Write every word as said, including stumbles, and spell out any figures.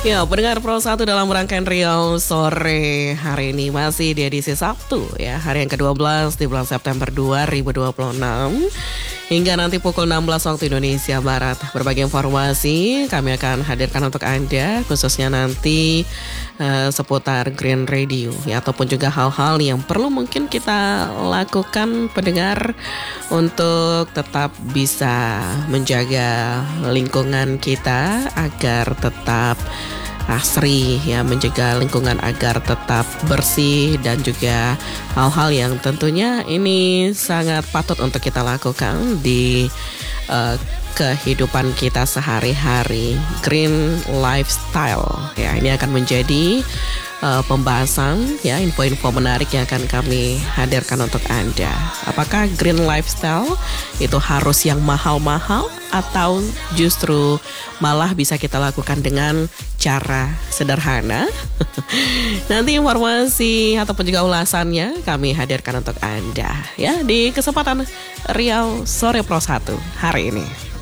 Ya, pendengar Pro satu dalam rangkaian Riau sore hari ini masih di edisi Sabtu ya, hari yang kedua belas di bulan September dua ribu dua puluh enam. Hingga nanti pukul enam belas waktu Indonesia Barat. Berbagai informasi kami akan hadirkan untuk Anda, khususnya nanti uh, seputar Green Radio ya, ataupun juga hal-hal yang perlu mungkin kita lakukan pendengar untuk tetap bisa menjaga lingkungan kita agar tetap asri ya, menjaga lingkungan agar tetap bersih dan juga hal-hal yang tentunya ini sangat patut untuk kita lakukan di uh, kehidupan kita sehari-hari. Green lifestyle ya, ini akan menjadi Uh, pembahasan ya, info-info menarik yang akan kami hadirkan untuk Anda. Apakah green lifestyle itu harus yang mahal-mahal atau justru malah bisa kita lakukan dengan cara sederhana? Nanti informasi ataupun juga ulasannya kami hadirkan untuk Anda ya di kesempatan Riau Sore Pro satu hari ini.